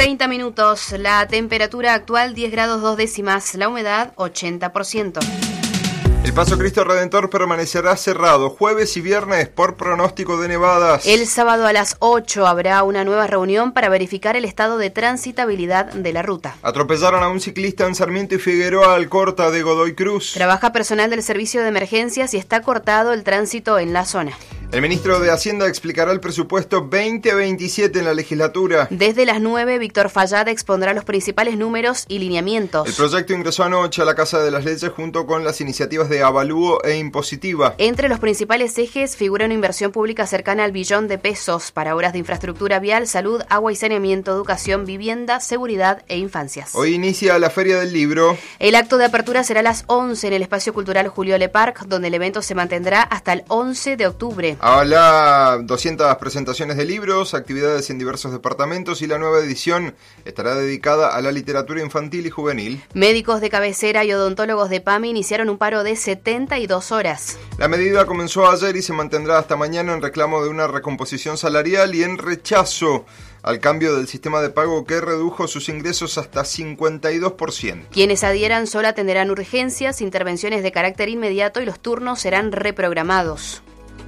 30 minutos, la temperatura actual 10 grados 2 décimas, la humedad 80%. El Paso Cristo Redentor permanecerá cerrado jueves y viernes por pronóstico de nevadas. El sábado a las 8 habrá una nueva reunión para verificar el estado de transitabilidad de la ruta. Atropellaron a un ciclista en Sarmiento y Figueroa Alcorta de Godoy Cruz. Trabaja personal del servicio de emergencias y está cortado el tránsito en la zona. El ministro de Hacienda explicará el presupuesto 2027 en la legislatura. Desde las 9, Víctor Fayad expondrá los principales números y lineamientos. El proyecto ingresó anoche a la Casa de las Leyes junto con las iniciativas de avalúo e impositiva. Entre los principales ejes figura una inversión pública cercana al billón de pesos para obras de infraestructura vial, salud, agua y saneamiento, educación, vivienda, seguridad e infancias. Hoy inicia la Feria del Libro. El acto de apertura será a las 11 en el Espacio Cultural Julio Le Parc, donde el evento se mantendrá hasta el 11 de octubre. Habrá 200 presentaciones de libros, actividades en diversos departamentos y la nueva edición estará dedicada a la literatura infantil y juvenil. Médicos de cabecera y odontólogos de PAMI iniciaron un paro de 72 horas. La medida comenzó ayer y se mantendrá hasta mañana en reclamo de una recomposición salarial y en rechazo al cambio del sistema de pago que redujo sus ingresos hasta 52%. Quienes adhieran solo atenderán urgencias, intervenciones de carácter inmediato y los turnos serán reprogramados.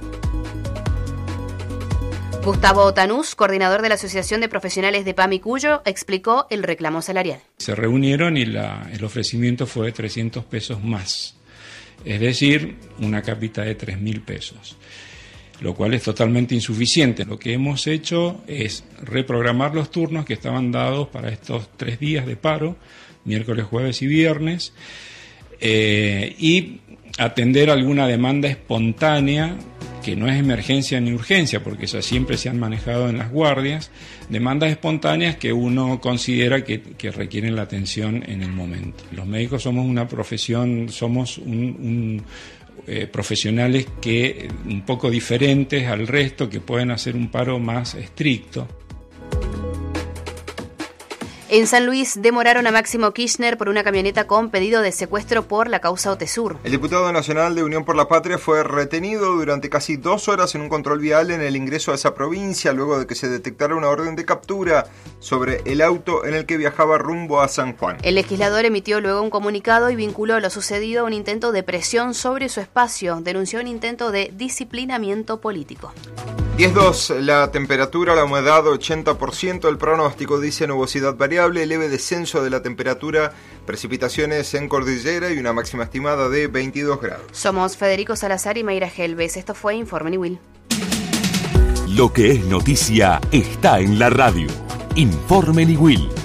Gustavo Tanús, coordinador de la Asociación de Profesionales de PAMI Cuyo, explicó el reclamo salarial. Se reunieron y el ofrecimiento fue de 300 pesos más, es decir, una cápita de 3.000 pesos, lo cual es totalmente insuficiente. Lo que hemos hecho es reprogramar los turnos que estaban dados para estos 3 días de paro, miércoles, jueves y viernes, y atender alguna demanda espontánea que no es emergencia ni urgencia, porque esas siempre se han manejado en las guardias, demandas espontáneas que uno considera que requieren la atención en el momento. Los médicos somos una profesión, somos profesionales que un poco diferentes al resto, que pueden hacer un paro más estricto. En San Luis demoraron a Máximo Kirchner por una camioneta con pedido de secuestro por la causa Otesur. El diputado nacional de Unión por la Patria fue retenido durante casi 2 horas en un control vial en el ingreso a esa provincia, luego de que se detectara una orden de captura sobre el auto en el que viajaba rumbo a San Juan. El legislador emitió luego un comunicado y vinculó lo sucedido a un intento de presión sobre su espacio. Denunció un intento de disciplinamiento político. 10.2, la temperatura, la humedad 80%, el pronóstico dice nubosidad variable, leve descenso de la temperatura, precipitaciones en cordillera y una máxima estimada de 22 grados. Somos Federico Salazar y Mayra Helves. Esto fue Informe Niwil. Lo que es noticia está en la radio. Informe Niwil.